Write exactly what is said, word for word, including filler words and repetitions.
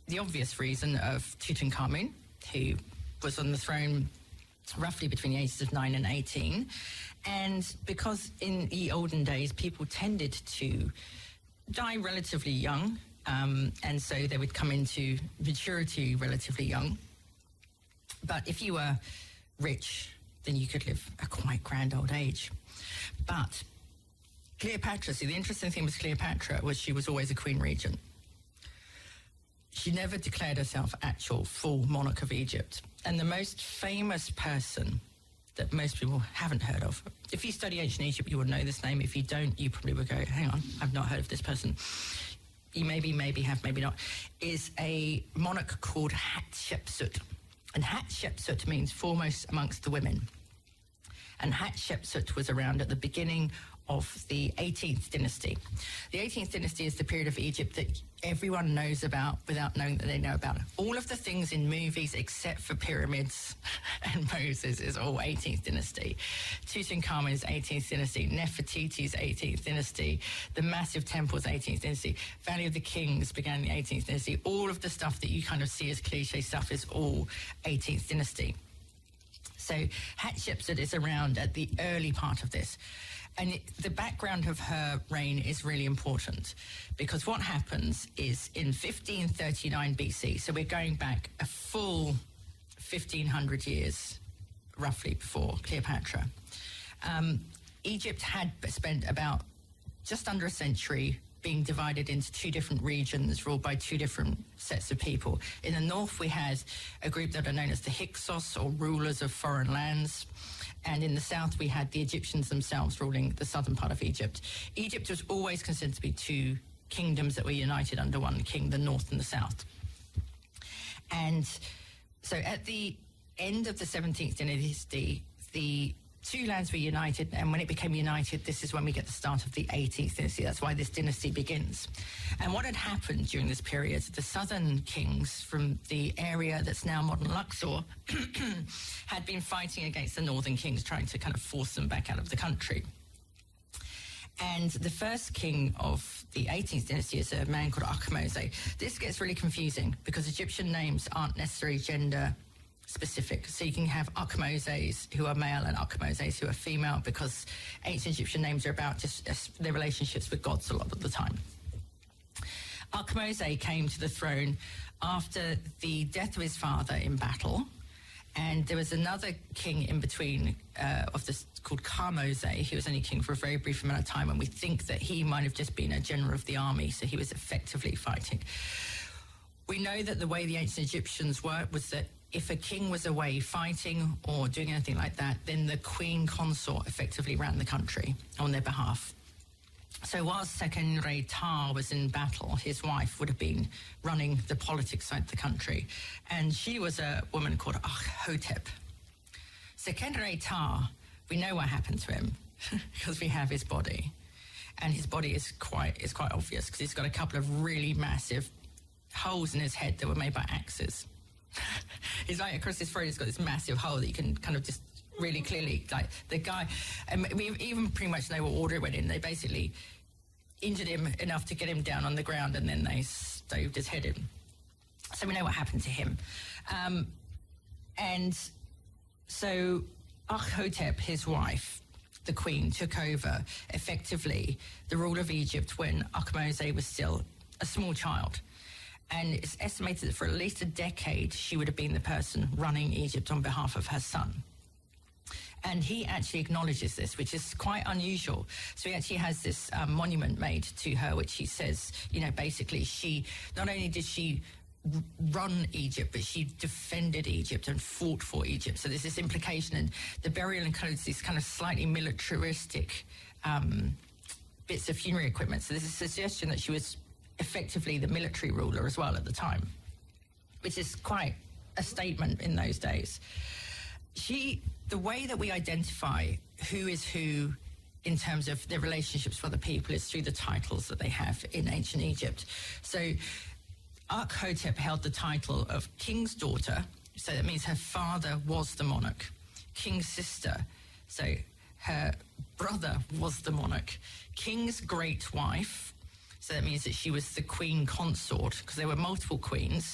the obvious reason of Tutankhamun, who was on the throne roughly between the ages of nine and eighteen. And because in the olden days, people tended to die relatively young, um, and so they would come into maturity relatively young. But if you were rich, then you could live a quite grand old age. But Cleopatra, see, the interesting thing with Cleopatra was she was always a queen regent. She never declared herself actual full monarch of Egypt. And the most famous person that most people haven't heard of, if you study ancient Egypt, you will know this name. If you don't, you probably would go, hang on, I've not heard of this person. You maybe, maybe have, maybe not, is a monarch called Hatshepsut. And Hatshepsut means foremost amongst the women. And Hatshepsut was around at the beginning of the eighteenth dynasty. The eighteenth dynasty is the period of Egypt that everyone knows about without knowing that they know about it. All of the things in movies except for pyramids and Moses is all eighteenth dynasty. Tutankhamun is eighteenth dynasty. Nefertiti is eighteenth dynasty. The massive temples, eighteenth dynasty. Valley of the Kings began in the eighteenth dynasty. All of the stuff that you kind of see as cliche stuff is all eighteenth dynasty. So Hatshepsut is around at the early part of this. And it, the background of her reign is really important, because what happens is in fifteen thirty-nine B C, so we're going back a full fifteen hundred years, roughly, before Cleopatra, um, Egypt had spent about just under a century being divided into two different regions ruled by two different sets of people. In the north, we had a group that are known as the Hyksos, or rulers of foreign lands. And in the south, we had the Egyptians themselves ruling the southern part of Egypt. Egypt was always considered to be two kingdoms that were united under one king, the north and the south. And so at the end of the seventeenth dynasty, the two lands were united, and when it became united, this is when we get the start of the eighteenth dynasty. That's why this dynasty begins. And what had happened during this period, the southern kings from the area that's now modern Luxor had been fighting against the northern kings, trying to kind of force them back out of the country. And the first king of the eighteenth dynasty is a man called Ahmose. This gets really confusing because Egyptian names aren't necessarily gender specific. So you can have Ahmoses who are male and Ahmoses who are female, because ancient Egyptian names are about just uh, their relationships with gods a lot of the time. Ahmose came to the throne after the death of his father in battle, and there was another king in between uh, of this called Kamose. He was only king for a very brief amount of time, and we think that he might have just been a general of the army, so he was effectively fighting. We know that the way the ancient Egyptians worked was that if a king was away fighting or doing anything like that, then the queen consort effectively ran the country on their behalf. So whilst Sekenre-Ptah was in battle, his wife would have been running the politics side of the country. And she was a woman called Akhotep. Sekenre-Ptah, we know what happened to him because we have his body. And his body is quite, is quite obvious because he's got a couple of really massive holes in his head that were made by axes. He's like across his throat, he's got this massive hole that you can kind of just really clearly, like the guy, and we even pretty much know what order it went in. They basically injured him enough to get him down on the ground, and then they stoved his head in. So we know what happened to him. Um, and so Akhotep, his wife, the queen, took over effectively the rule of Egypt when Ahmose was still a small child. And it's estimated that for at least a decade, she would have been the person running Egypt on behalf of her son. And he actually acknowledges this, which is quite unusual. So he actually has this um, monument made to her, which he says, you know, basically she, not only did she r- run Egypt, but she defended Egypt and fought for Egypt. So there's this implication, and the burial includes these kind of slightly militaristic um, bits of funerary equipment. So there's a suggestion that she was effectively the military ruler as well at the time, which is quite a statement in those days. She, the way that we identify who is who in terms of their relationships with other people is through the titles that they have in ancient Egypt. So Akhotep held the title of king's daughter, so that means her father was the monarch. King's sister, so her brother was the monarch. King's great wife, so that means that she was the queen consort, because there were multiple queens.